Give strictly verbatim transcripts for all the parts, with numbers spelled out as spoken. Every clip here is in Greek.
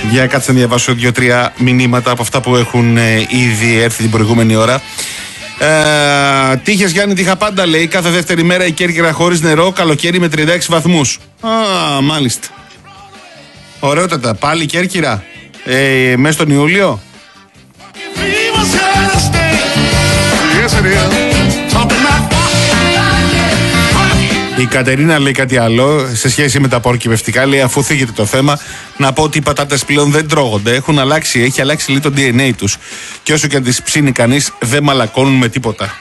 Για κάτσε να διαβάσω δύο-τρία μηνύματα από αυτά που έχουν ε, ήδη έρθει την προηγούμενη ώρα. Ε, Τύχες Γιάννη, τύχα πάντα, λέει. Κάθε δεύτερη μέρα η Κέρκυρα χωρίς νερό, καλοκαίρι με τριάντα έξι βαθμούς. Α, μάλιστα. Ωραιότατα. Πάλι Κέρκυρα. Ε, μέσα στον Ιούλιο. Η Κατερίνα λέει κάτι άλλο σε σχέση με τα πορκυπευτικά. Λέει, αφού θίγεται το θέμα, να πω ότι οι πατάτες πλέον δεν τρώγονται. Έχουν αλλάξει, έχει αλλάξει λίγο το ντι εν έι τους. Και όσο και αν τις ψήνει κανείς, δεν μαλακώνουν με τίποτα.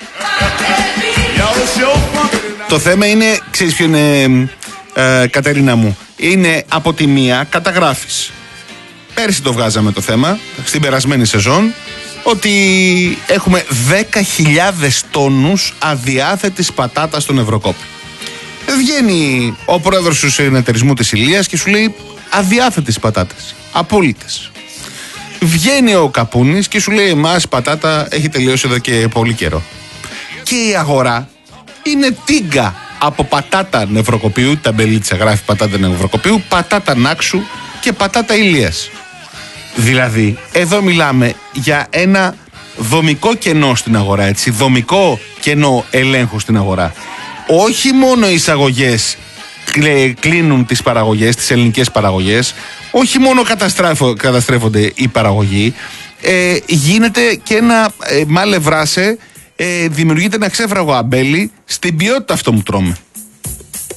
Το θέμα είναι, ξέρεις ποιο είναι, ε, Κατερίνα μου. Είναι από τη μία, καταγράφεις. Πέρσι το βγάζαμε το θέμα, στην περασμένη σεζόν, ότι έχουμε δέκα χιλιάδες τόνους αδιάθετης πατάτας στον Ευρωκόπη. Βγαίνει ο πρόεδρος του συνεταιρισμού της Ηλίας και σου λέει αδιάθετες πατάτες, απόλυτες. Βγαίνει ο Καπούνης και σου λέει εμάς η πατάτα έχει τελειώσει εδώ και πολύ καιρό. Και η αγορά είναι τίγκα από πατάτα νευροκοπίου, ταμπελίτσα γράφει πατάτα νευροκοπίου, πατάτα Νάξου και πατάτα Ηλίας. Δηλαδή εδώ μιλάμε για ένα δομικό κενό στην αγορά, έτσι, δομικό κενό ελέγχου στην αγορά. Όχι μόνο οι εισαγωγές κλείνουν τις παραγωγές, τις ελληνικές παραγωγές, όχι μόνο καταστρέφονται οι παραγωγοί, ε, γίνεται και ένα ε, μάλε βράσε, ε, δημιουργείται ένα ξέφραγο αμπέλι στην ποιότητα αυτό που τρώμε.